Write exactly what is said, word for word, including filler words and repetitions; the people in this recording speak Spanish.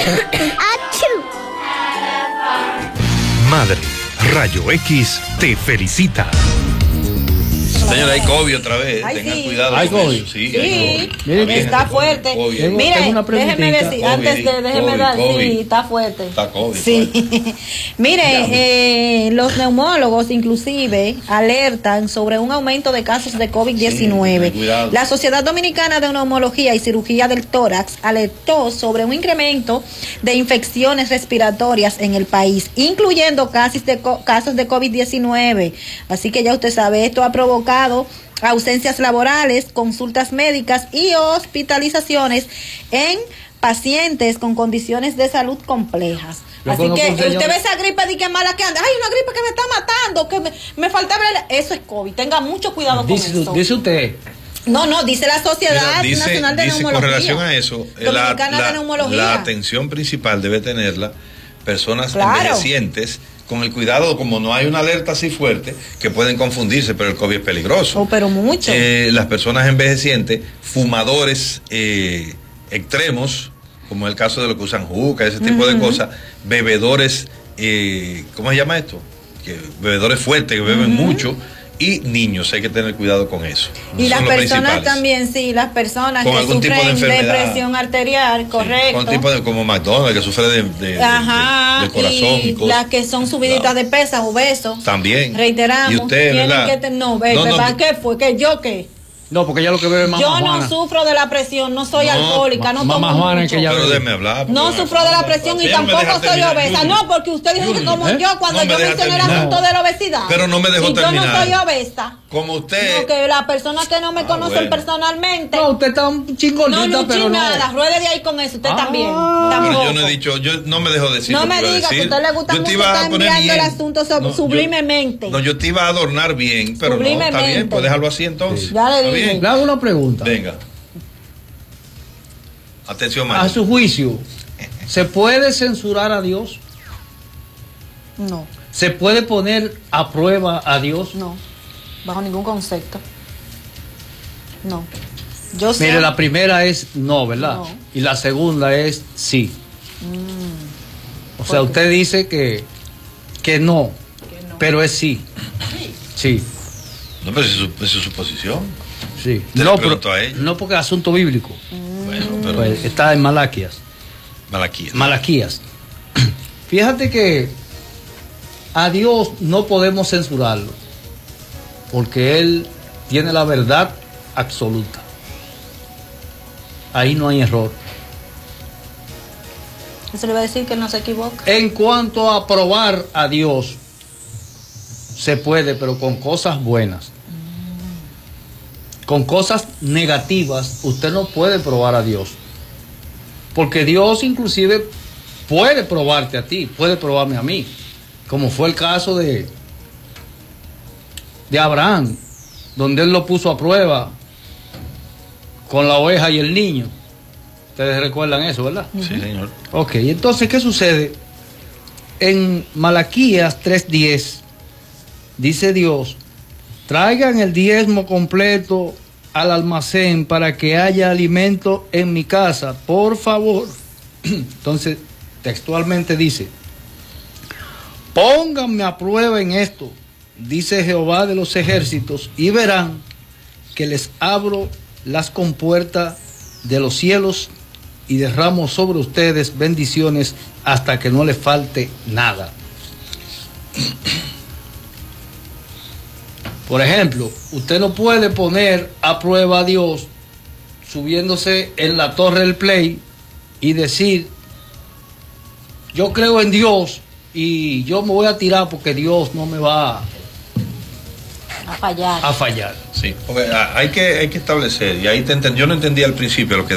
Madre, Rayo X te felicita. Señora, hay COVID otra vez. Ay, tengan sí. cuidado. ¿Hay COVID? Sí, Sí, hay COVID. miren, está fuerte. COVID. Tengo- Mire, tengo una déjeme preguntita. decir, COVID, antes de, déjeme COVID, dar, COVID. sí, está fuerte. Está COVID. Sí. Mire, eh, los neumólogos inclusive alertan sobre un aumento de casos de COVID diecinueve. Sí, cuidado. La Sociedad Dominicana de Neumología y Cirugía del Tórax alertó sobre un incremento de infecciones respiratorias en el país, incluyendo casos de, casos de COVID diecinueve. Así que ya usted sabe, esto ha provocado ausencias laborales, consultas médicas y hospitalizaciones en pacientes con condiciones de salud complejas. Yo Así conozco que un señor- usted ve esa gripe de que mala que anda, ay, una gripe que me está matando, que me, me faltaba el... Eso es COVID, tenga mucho cuidado Dice, con eso. dice usted. No, no, dice la Sociedad Mira, dice, Nacional de dice Neumología. con relación a eso, eh, la, Dominicana la- de Neumología. la atención principal debe tenerla personas Claro. envejecientes, con el cuidado, como no hay una alerta así fuerte, que pueden confundirse, pero el COVID es peligroso. Oh, pero mucho. Eh, las personas envejecientes, fumadores eh, extremos, como el caso de los que usan juca, ese tipo de cosas, bebedores, eh, ¿cómo se llama esto? Que, bebedores fuertes que beben mucho, y niños, hay que tener cuidado con eso. Y Son las los personas principales. también, sí, las personas Con que algún tipo de sufren de, enfermedad. presión arterial, Sí, correcto. con tipo de, como McDonald's, que sufre de, de, de- Ajá, de- de corazón y, y cosas. las que son subiditas Claro. de pesas, obesos. También. Reiteramos, Y usted, tienen ¿verdad? que te- no, ve, No, no, ¿para tú- qué fue? ¿Que yo qué? No, porque ella lo que bebe es mamá Yo Juana. no sufro de la presión, no soy No, alcohólica, no ma- tomo mamá Juana es mucho. que ella Pero bebe. déjeme hablar. No porque- sufro de la presión y Ella no me tampoco deja soy terminar, obesa. Junior. No, porque usted dijo que Junior, como ¿eh? yo cuando No me yo deja mencioné el terminar. asunto de la obesidad. Pero no me dejó y yo terminar. no soy obesa. Como usted. No, que la persona que no me Ah, conocen bueno. personalmente. No, usted está un chingolita, No, no, pero no. nada, ruede de ahí con eso, usted Ah. también. Pero Tampoco. yo no he dicho, yo no me dejo decir. No lo me que iba a diga que decir. a usted le gusta Yo te mucho iba a estar poner enviando el bien. asunto sub- No, yo- sublimemente. No, yo te iba a adornar bien, pero no, está Sublimemente. bien, pues déjalo así entonces. Ya le ¿Está dije. bien? Le hago una pregunta. Venga. Atención, A Mario. su juicio, ¿se puede censurar a Dios? No, ¿Se puede poner a prueba a Dios? no, bajo ningún concepto. No. Yo sé. Mire, la primera es no, ¿verdad? No. Y la segunda es sí. O sea, ¿Por qué? usted dice que, que no, Que no. pero es sí. Sí, No, pero esa es su, esa es su posición. sí. Te le No, pregunto pero- a ella. no porque es asunto bíblico. Bueno, pero. Pues, está en Malaquías. Malaquías. Malaquías. Fíjate que a Dios no podemos censurarlo, porque Él tiene la verdad absoluta. Ahí no hay error. Eso le iba a decir que no se equivoca. En cuanto a probar a Dios, se puede, pero con cosas buenas. Con cosas negativas, usted no puede probar a Dios. Porque Dios inclusive puede probarte a ti, puede probarme a mí. Como fue el caso de, de Abraham, donde él lo puso a prueba con la oveja y el niño. Ustedes recuerdan eso, ¿verdad? Sí, señor. Ok, entonces, ¿qué sucede? En Malaquías tres diez, dice Dios, traigan el diezmo completo al almacén para que haya alimento en mi casa, por favor. Entonces, textualmente dice, pónganme a prueba en esto, dice Jehová de los ejércitos, y verán que les abro las compuertas de los cielos y derramo sobre ustedes bendiciones hasta que no les falte nada. Por ejemplo, usted no puede poner a prueba a Dios subiéndose en la torre del Play y decir, yo creo en Dios y yo me voy a tirar porque Dios no me va A fallar. a fallar. Sí, porque ah, hay que, hay que establecer, y ahí te enten- yo no entendía al principio lo que